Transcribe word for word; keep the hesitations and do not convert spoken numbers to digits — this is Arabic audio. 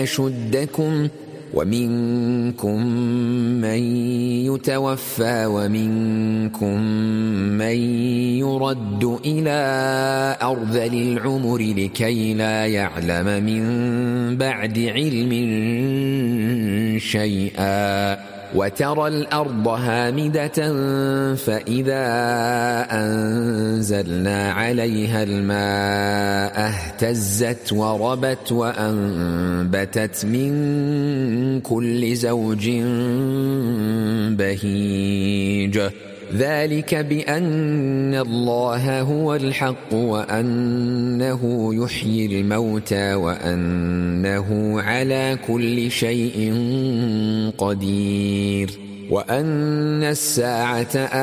أشدكم ومنكم من يتوفى ومنكم من يرد إلى أرذل العمر لكي لا يعلم من بعد علم شيئا وترى الأرض هامدة فإذا أنزلنا عليها الماء اهتزت وربت وأنبتت من كل زوج بهيج ذلك بأن الله هو الحق وأنه يحيي الموتى وأنه على كل شيء قدير وأن الساعة